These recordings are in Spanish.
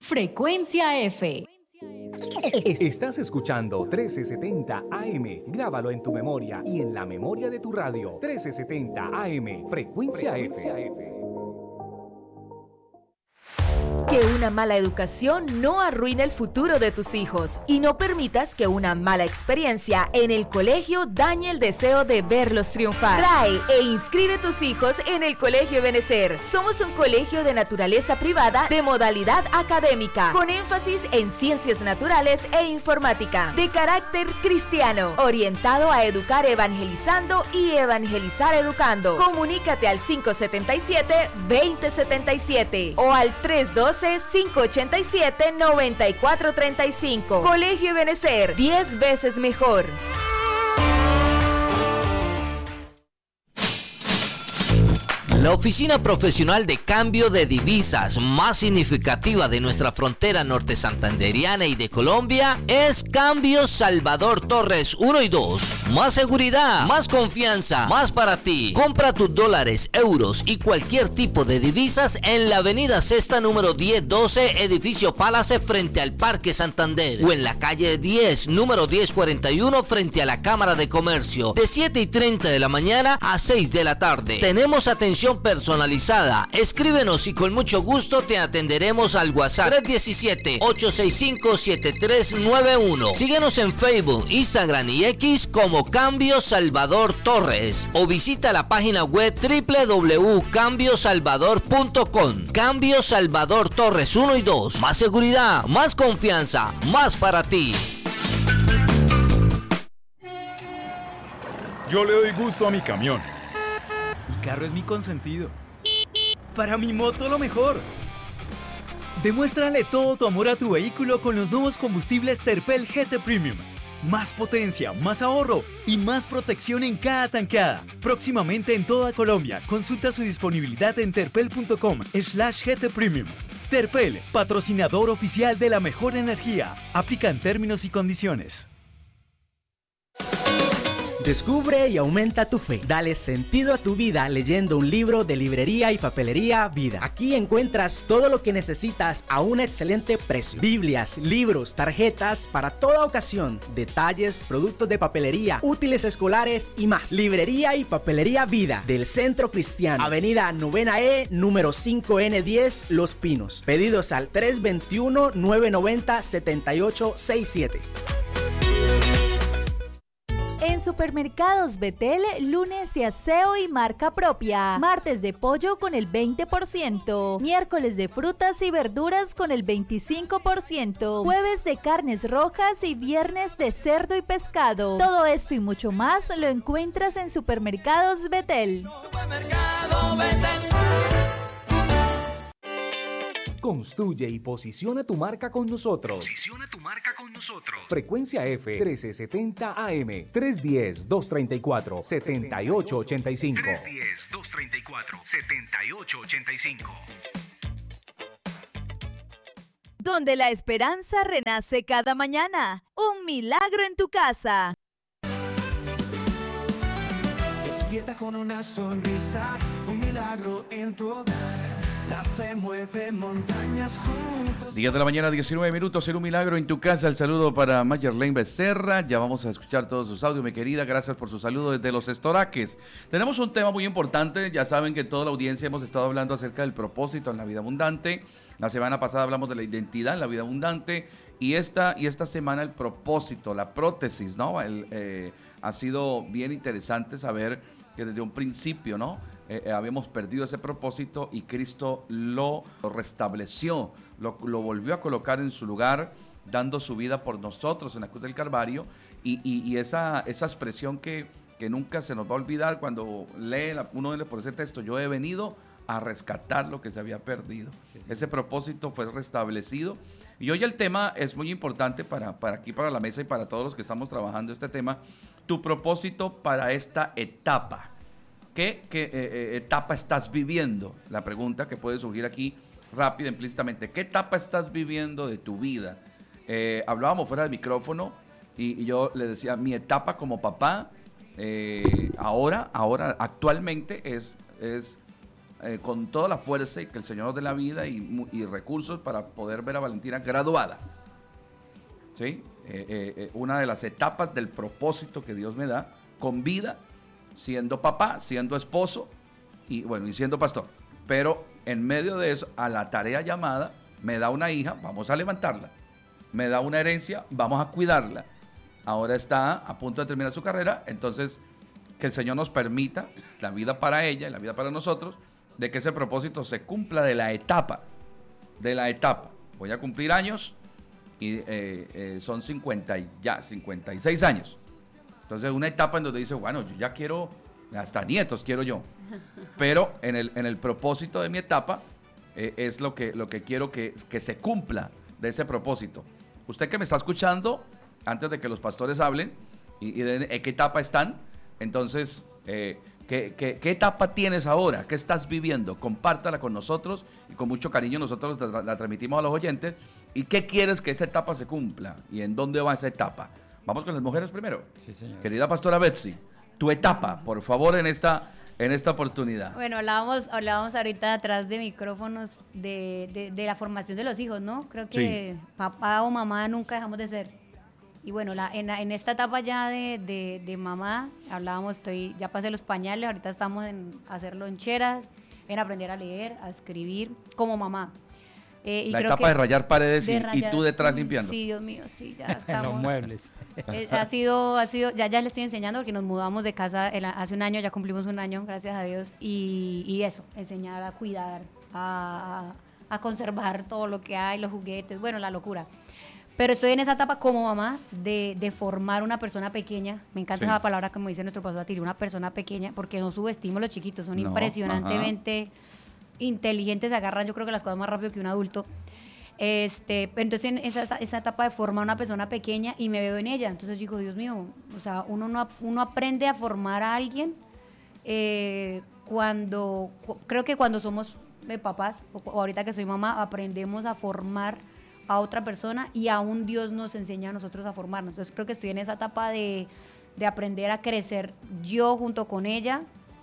Frecuencia F. Estás escuchando 1370 AM. Grábalo en tu memoria y en la memoria de tu radio. 1370 AM. Frecuencia F. Que una mala educación no arruine el futuro de tus hijos y no permitas que una mala experiencia en el colegio dañe el deseo de verlos triunfar. Trae e inscribe tus hijos en el Colegio Ebenecer. Somos un colegio de naturaleza privada de modalidad académica, con énfasis en ciencias naturales e informática, de carácter cristiano, orientado a educar evangelizando y evangelizar educando. Comunícate al 577-2077 o al 312-587-9435. Colegio Ebenecer, 10 veces mejor. La oficina profesional de cambio de divisas más significativa de nuestra frontera norte santanderiana y de Colombia es Cambio Salvador Torres 1 y 2. Más seguridad, más confianza, más para ti. Compra tus dólares, euros y cualquier tipo de divisas en la avenida Sexta número 1012, edificio Palace frente al Parque Santander, o en la calle 10, número 1041 frente a la Cámara de Comercio, de 7:30 de la mañana a 6 de la tarde. Tenemos atención personalizada. Escríbenos y con mucho gusto te atenderemos al WhatsApp 317-865-7391. Síguenos en Facebook, Instagram y X como Cambio Salvador Torres o visita la página web www.cambiosalvador.com. Cambio Salvador Torres 1 y 2. Más seguridad, más confianza, más para ti. Yo le doy gusto a mi camión. Mi carro es mi consentido. Para mi moto lo mejor. Demuéstrale todo tu amor a tu vehículo con los nuevos combustibles Terpel GT Premium. Más potencia, más ahorro y más protección en cada tankada. Próximamente en toda Colombia. Consulta su disponibilidad en terpel.com/GT Premium. Terpel, patrocinador oficial de la mejor energía. Aplican términos y condiciones. Descubre y aumenta tu fe. Dale sentido a tu vida leyendo un libro de librería y papelería Vida. Aquí encuentras todo lo que necesitas a un excelente precio. Biblias, libros, tarjetas para toda ocasión, detalles, productos de papelería, útiles escolares y más. Librería y papelería Vida del Centro Cristiano. Avenida 9E, número 5N10, Los Pinos. Pedidos al 321-990-7867. En Supermercados Betel, lunes de aseo y marca propia, martes de pollo con el 20%, miércoles de frutas y verduras con el 25%, jueves de carnes rojas y viernes de cerdo y pescado. Todo esto y mucho más lo encuentras en Supermercados Betel. Supermercado Betel. Construye y posiciona tu marca con nosotros. Frecuencia F 1370 AM 310-234-7885. 310-234-7885. Donde la esperanza renace cada mañana. Un milagro en tu casa. Despierta con una sonrisa, un milagro en tu hogar. La fe mueve montañas juntos. 10 de la mañana, 19 minutos, en un milagro en tu casa. El saludo para Mayerlene Becerra. Ya vamos a escuchar todos sus audios, mi querida. Gracias por su saludo desde Los Estoraques. Tenemos un tema muy importante. Ya saben que toda la audiencia hemos estado hablando acerca del propósito en la vida abundante. La semana pasada hablamos de la identidad en la vida abundante. Y esta semana el propósito, la prótesis, ¿no? Ha sido bien interesante saber que desde un principio, ¿no? Habíamos perdido ese propósito y Cristo lo restableció, lo volvió a colocar en su lugar, dando su vida por nosotros en la cruz del Calvario, y esa expresión que nunca se nos va a olvidar cuando uno lee por ese texto: yo he venido a rescatar lo que se había perdido. Sí. Ese propósito fue restablecido, y hoy el tema es muy importante para aquí, para la mesa y para todos los que estamos trabajando este tema. Tu propósito para esta etapa. ¿Qué etapa estás viviendo? La pregunta que puede surgir aquí rápida, implícitamente. ¿Qué etapa estás viviendo de tu vida? Hablábamos fuera del micrófono y yo le decía, mi etapa como papá, ahora actualmente es con toda la fuerza que el Señor nos dé la vida y recursos para poder ver a Valentina graduada. ¿Sí? Una de las etapas del propósito que Dios me da, con vida, siendo papá, siendo esposo y siendo pastor. Pero en medio de eso, a la tarea llamada, me da una hija, vamos a levantarla. Me da una herencia, vamos a cuidarla. Ahora está a punto de terminar su carrera, entonces que el Señor nos permita la vida para ella y la vida para nosotros, de que ese propósito se cumpla de la etapa. Voy a cumplir años y son 56 años. Entonces una etapa en donde dice, bueno, yo ya quiero, hasta nietos quiero yo. Pero en el propósito de mi etapa es lo que quiero que se cumpla de ese propósito. Usted que me está escuchando, antes de que los pastores hablen, y de qué etapa están, entonces, ¿qué etapa tienes ahora? ¿Qué estás viviendo? Compártala con nosotros y con mucho cariño nosotros la transmitimos a los oyentes. ¿Y qué quieres que esa etapa se cumpla? ¿Y en dónde va esa etapa? Vamos con las mujeres primero. Sí, señor. Querida pastora Betsy, tu etapa, por favor, en esta oportunidad. Bueno, hablábamos ahorita atrás de micrófonos de la formación de los hijos, ¿no? Creo que papá o mamá nunca dejamos de ser. Y bueno, en esta etapa ya de mamá, hablábamos, ya pasé los pañales, ahorita estamos en hacer loncheras, en aprender a leer, a escribir, como mamá. La etapa de rayar paredes y tú detrás limpiando. Sí, Dios mío, sí, ya estamos. Los muebles. Ha sido, ya le estoy enseñando porque nos mudamos de casa hace un año, ya cumplimos un año, gracias a Dios, y eso, enseñar a cuidar, a conservar todo lo que hay, los juguetes, bueno, la locura. Pero estoy en esa etapa como mamá de formar una persona pequeña. Me encanta esa palabra, como dice nuestro pastor Atilio, una persona pequeña, porque no subestimo a los chiquitos, son impresionantemente inteligentes, se agarran yo creo que las cosas más rápido que un adulto. Entonces en esa etapa de formar una persona pequeña y me veo en ella. Entonces digo, Dios mío, o sea, uno aprende a formar a alguien creo que cuando somos papás, o ahorita que soy mamá, aprendemos a formar a otra persona y aún Dios nos enseña a nosotros a formarnos. Entonces creo que estoy en esa etapa de aprender a crecer yo junto con ella,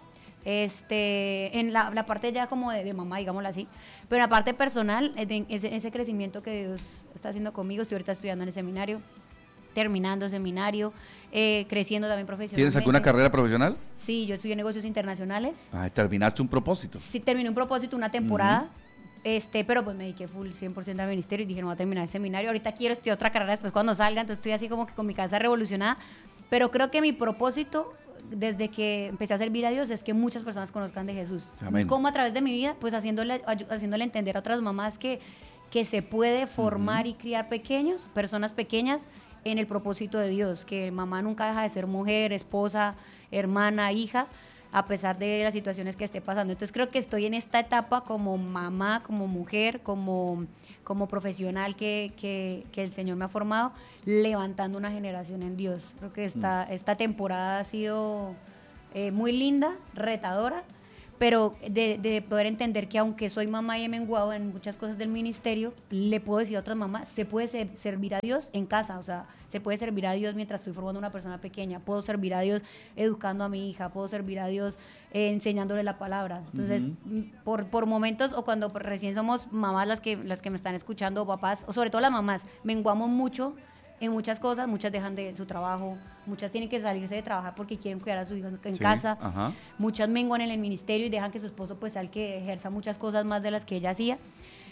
en la parte ya como de mamá, digámoslo así, pero en la parte personal, ese crecimiento que Dios está haciendo conmigo. Estoy ahorita estudiando en el seminario, terminando el seminario, creciendo también profesionalmente. ¿Tienes alguna carrera profesional? Sí, yo estudié negocios internacionales. ¿Terminaste un propósito? Sí, terminé un propósito, una temporada. Pero pues me dediqué full 100% al ministerio y dije, no voy a terminar el seminario, ahorita quiero estudiar otra carrera después cuando salga, entonces estoy así como que con mi cabeza revolucionada, pero creo que mi propósito desde que empecé a servir a Dios es que muchas personas conozcan de Jesús. Amén. Como a través de mi vida, pues haciéndole entender a otras mamás que se puede formar y criar personas pequeñas en el propósito de Dios, que mamá nunca deja de ser mujer, esposa, hermana, hija, a pesar de las situaciones que esté pasando. Entonces creo que estoy en esta etapa como mamá, como mujer, como profesional que el Señor me ha formado, levantando una generación en Dios. Creo que esta temporada ha sido muy linda, retadora, pero de poder entender que aunque soy mamá y he menguado en muchas cosas del ministerio, le puedo decir a otras mamás, se puede servir a Dios en casa, o sea, se puede servir a Dios mientras estoy formando una persona pequeña, puedo servir a Dios educando a mi hija, puedo servir a Dios enseñándole la palabra. Entonces, por momentos, o cuando recién somos mamás las que me están escuchando, o papás, o sobre todo las mamás, menguamos mucho en muchas cosas, muchas dejan de su trabajo, muchas tienen que salirse de trabajar porque quieren cuidar a sus hijos en casa, muchas menguan en el ministerio y dejan que su esposo pues sea el que ejerza muchas cosas más de las que ella hacía,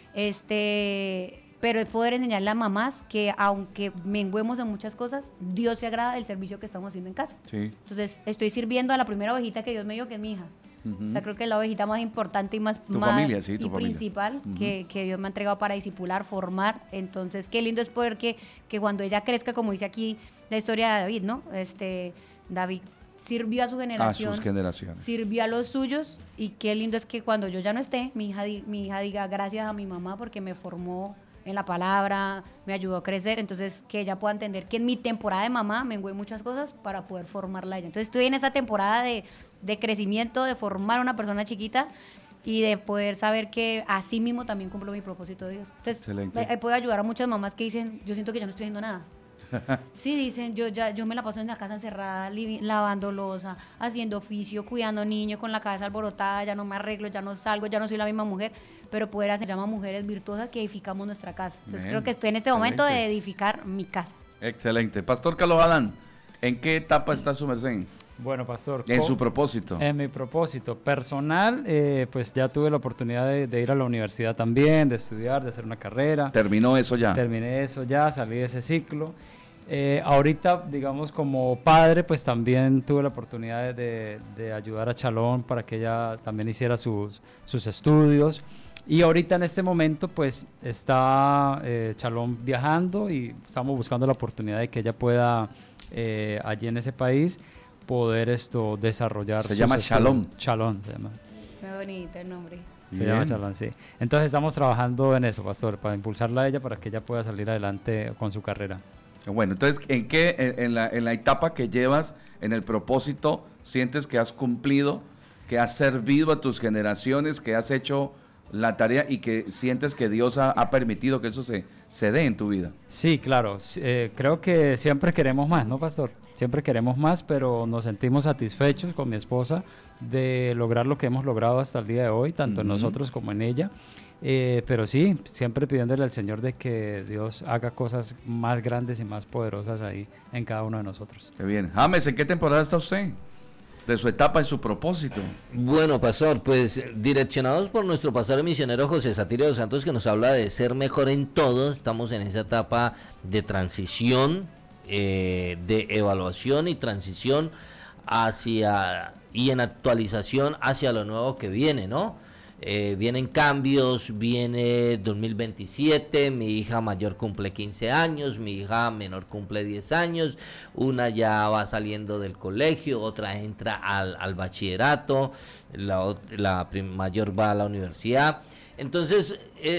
pero es poder enseñarle a mamás que aunque menguemos en muchas cosas, Dios se agrada del servicio que estamos haciendo en casa. Entonces estoy sirviendo a la primera ovejita que Dios me dio, que es mi hija. O sea, creo que es la ovejita más importante y más principal que Dios me ha entregado para discipular, formar. Entonces, qué lindo es poder que cuando ella crezca, como dice aquí la historia de David, ¿no? David sirvió a su generación, sirvió a los suyos, y qué lindo es que cuando yo ya no esté, mi hija diga gracias a mi mamá porque me formó en la palabra, me ayudó a crecer. Entonces que ella pueda entender que en mi temporada de mamá mengué muchas cosas para poder formarla a ella. Entonces estoy en esa temporada de crecimiento, de formar una persona chiquita y de poder saber que así mismo también cumplo mi propósito de Dios. Entonces puedo ayudar a muchas mamás que dicen, yo siento que yo no estoy haciendo nada. Sí, dicen, yo me la paso en la casa encerrada, lavando loza, haciendo oficio, cuidando niños, con la cabeza alborotada, ya no me arreglo, ya no salgo, ya no soy la misma mujer, pero poder hacer, se llama Mujeres Virtuosas, que edificamos nuestra casa. Entonces creo que estoy en este momento de edificar mi casa. Excelente. Pastor Carlos Adán, ¿en qué etapa está su merced? Bueno, pastor. En su propósito. En mi propósito personal, pues ya tuve la oportunidad de ir a la universidad también, de estudiar, de hacer una carrera. ¿Terminó eso ya? Terminé eso ya, salí de ese ciclo. Ahorita, digamos, como padre, pues también tuve la oportunidad de ayudar a Chalón para que ella también hiciera sus estudios. Y ahorita en este momento, pues está Chalón viajando y estamos buscando la oportunidad de que ella pueda, allí en ese país, poder desarrollar. Se llama Shalom. Shalom se llama. Muy bonito el nombre. Se llama Shalom, sí. Entonces estamos trabajando en eso, pastor, para impulsarla a ella para que ella pueda salir adelante con su carrera. Bueno, entonces, en la etapa que llevas, en el propósito, sientes que has cumplido, que has servido a tus generaciones, que has hecho la tarea y que sientes que Dios ha permitido que eso se dé en tu vida? Sí, claro. Creo que siempre queremos más, ¿no, pastor? Siempre queremos más, pero nos sentimos satisfechos con mi esposa de lograr lo que hemos logrado hasta el día de hoy, tanto en nosotros como en ella. Pero sí, siempre pidiéndole al Señor de que Dios haga cosas más grandes y más poderosas ahí en cada uno de nosotros. Qué bien. James, ¿en qué temporada está usted? De su etapa, en su propósito. Bueno, pastor, pues direccionados por nuestro pastor misionero José Satirio dos Santos, que nos habla de ser mejor en todo, estamos en esa etapa de transición, de evaluación y transición y en actualización hacia lo nuevo que viene, ¿no? Vienen cambios, viene 2027, mi hija mayor cumple 15 años, mi hija menor cumple 10 años, una ya va saliendo del colegio, otra entra al bachillerato, la mayor va a la universidad. Entonces,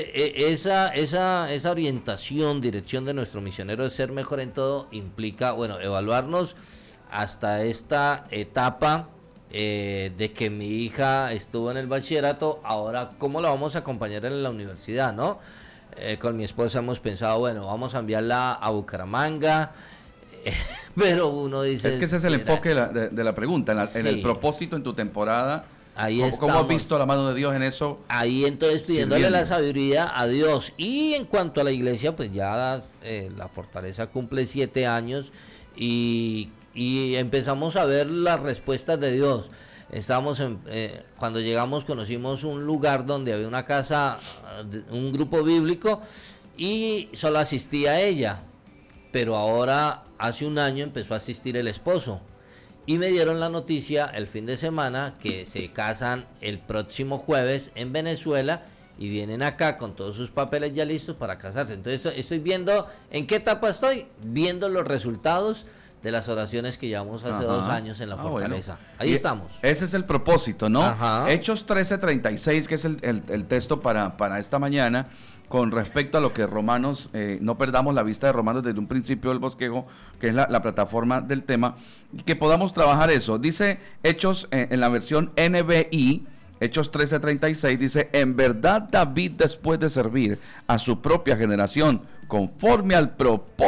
esa orientación, dirección de nuestro misionero de ser mejor en todo implica, bueno, evaluarnos hasta esta etapa de que mi hija estuvo en el bachillerato, ahora cómo la vamos a acompañar en la universidad, ¿no? Con mi esposa hemos pensado, bueno, vamos a enviarla a Bucaramanga, pero uno dice... Es que ese es el enfoque de la pregunta, en el propósito, en tu temporada. Ahí ¿Cómo has visto la mano de Dios en eso? Ahí entonces pidiéndole la sabiduría a Dios. Y en cuanto a la iglesia, pues ya la Fortaleza cumple 7 años y empezamos a ver las respuestas de Dios. Cuando llegamos conocimos un lugar donde había una casa, un grupo bíblico, y solo asistía ella. Pero ahora, hace un año, empezó a asistir el esposo. Y me dieron la noticia el fin de semana que se casan el próximo jueves en Venezuela y vienen acá con todos sus papeles ya listos para casarse. Entonces estoy viendo, ¿en qué etapa estoy? Viendo los resultados de las oraciones que llevamos hace 2 años en la Fortaleza. Bueno. Ahí estamos. Ese es el propósito, ¿no? Ajá. Hechos 13:36, que es el texto para esta mañana, con respecto a lo que Romanos, no perdamos la vista de Romanos desde un principio del bosquejo, que es la plataforma del tema, y que podamos trabajar eso. Dice Hechos en la versión NBI, Hechos 13:36, dice: en verdad David, después de servir a su propia generación, conforme al propósito